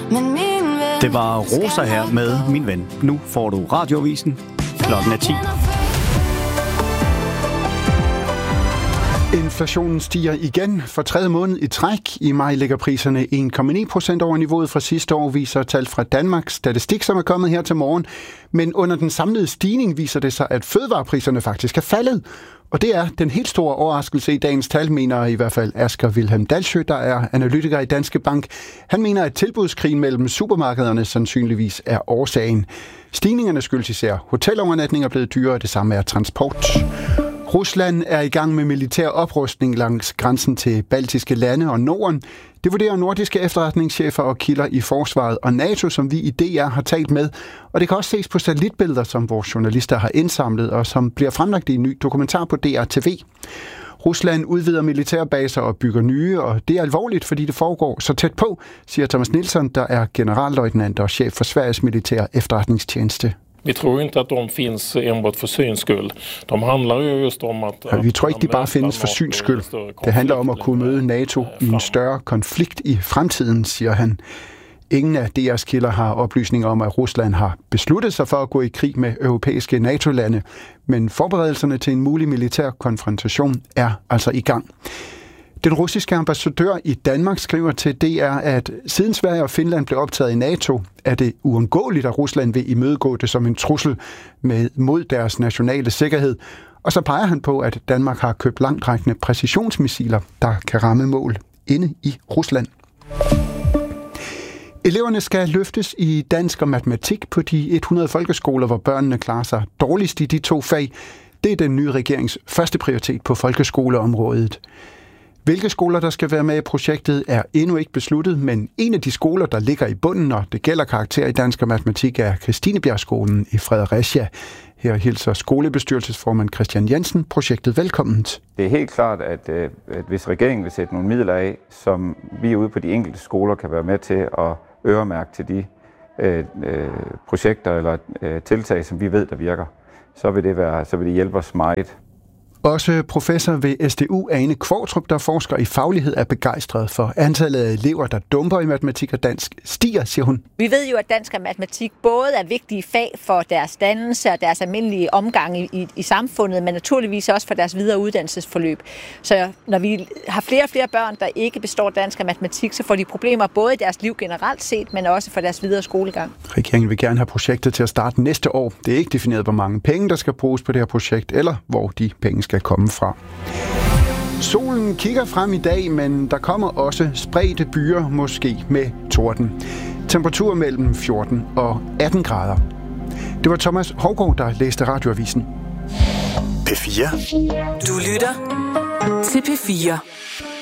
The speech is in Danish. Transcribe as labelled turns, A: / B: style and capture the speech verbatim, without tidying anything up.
A: Det var Rosa her med Min Ven. Nu får du Radioavisen. Klokken er ti.
B: Inflationen stiger igen for tredje måned i træk. I maj ligger priserne en komma ni procent over niveauet fra sidste år, viser tal fra Danmarks Statistik, som er kommet her til morgen. Men under den samlede stigning viser det sig, at fødevarepriserne faktisk er faldet. Og det er den helt store overraskelse i dagens tal, mener i hvert fald Asger Wilhelm Dalsø, der er analytiker i Danske Bank. Han mener, at tilbudskrigen mellem supermarkederne sandsynligvis er årsagen. Stigningerne skyldes især hotelovernatninger blevet dyrere, det samme er transport. Rusland er i gang med militær oprustning langs grænsen til baltiske lande og Norden. Det vurderer nordiske efterretningschefer og kilder i Forsvaret og NATO, som vi i D R har talt med. Og det kan også ses på satellitbilleder, som vores journalister har indsamlet, og som bliver fremlagt i en ny dokumentar på D R T V. Rusland udvider militærbaser og bygger nye, og det er alvorligt, fordi det foregår så tæt på, siger Thomas Nilsson, der er generalløjtnant og chef for Sveriges militære efterretningstjeneste.
C: Vi tror inte att de finns enbart för syns skull. De handlar ju just om att...
B: Ja, vi tror ikke, de bare findes for syns skyld. Det handler om at kunne møde NATO i en større konflikt i fremtiden, siger han. Ingen af D R's kilder har oplysninger om, at Rusland har besluttet sig for at gå i krig med europæiske NATO-lande, men forberedelserne til en mulig militær konfrontation er altså i gang. Den russiske ambassadør i Danmark skriver til D R, at siden Sverige og Finland blev optaget i NATO, er det uundgåeligt, at Rusland vil imødegå det som en trussel med, mod deres nationale sikkerhed. Og så peger han på, at Danmark har købt langtrækkende præcisionsmissiler, der kan ramme mål inde i Rusland. Eleverne skal løftes i dansk og matematik på de hundrede folkeskoler, hvor børnene klarer sig dårligst i de to fag. Det er den nye regerings første prioritet på folkeskoleområdet. Hvilke skoler, der skal være med i projektet, er endnu ikke besluttet, men en af de skoler, der ligger i bunden, når det gælder karakter i dansk og matematik, er Christinebjergskolen i Fredericia. Her hilser skolebestyrelsesformand Christian Jensen projektet velkommen.
D: Det er helt klart, at, at hvis regeringen vil sætte nogle midler af, som vi ude på de enkelte skoler kan være med til at øremærke til de øh, øh, projekter eller øh, tiltag, som vi ved, der virker, så vil det, være, så vil det hjælpe os meget.
B: Også professor ved S D U, Ane Kvartrup, der forsker i faglighed, er begejstret for antallet af elever, der dumper i matematik og dansk, stiger, siger hun.
E: Vi ved jo, at dansk og matematik både er vigtige fag for deres dannelse og deres almindelige omgang i, i, i samfundet, men naturligvis også for deres videre uddannelsesforløb. Så når vi har flere og flere børn, der ikke består dansk og matematik, så får de problemer både i deres liv generelt set, men også for deres videre skolegang.
B: Regeringen vil gerne have projektet til at starte næste år. Det er ikke defineret, hvor mange penge, der skal bruges på det her projekt, eller hvor de penge skal komme fra. Solen kigger frem i dag, men der kommer også spredte byer, måske med torden. Temperatur mellem fjorten og atten grader. Det var Thomas Hougaard, der læste Radioavisen.
A: P fire.
F: Du lytter til P fire.